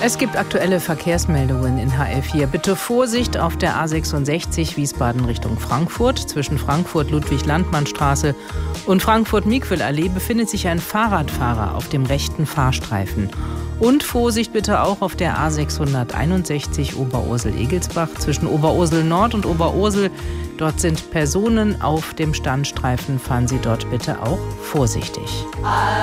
Es gibt aktuelle Verkehrsmeldungen in HR4. Bitte Vorsicht auf der A66 Wiesbaden Richtung Frankfurt. Zwischen Frankfurt-Ludwig-Landmann-Straße und Frankfurt-Miquel-Allee befindet sich ein Fahrradfahrer auf dem rechten Fahrstreifen. Und Vorsicht bitte auch auf der A661 Oberursel-Egelsbach zwischen Oberursel Nord und Oberursel. Dort sind Personen auf dem Standstreifen. Fahren Sie dort bitte auch vorsichtig.